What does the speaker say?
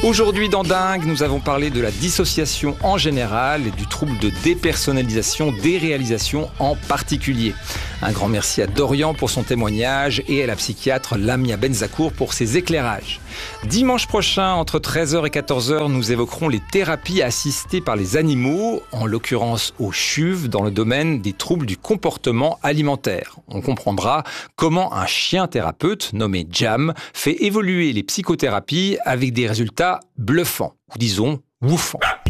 Aujourd'hui dans Dingue, nous avons parlé de la dissociation en général et du trouble de dépersonnalisation, déréalisation en particulier. Un grand merci à Dorian pour son témoignage et à la psychiatre Lamia Benzakour pour ses éclairages. Dimanche prochain, entre 13h et 14h, nous évoquerons les thérapies assistées par les animaux, en l'occurrence aux chuves, dans le domaine des troubles du comportement alimentaire. On comprendra comment un chien thérapeute, nommé Jam, fait évoluer les psychothérapies avec des résultats bluffants, ou disons woofants.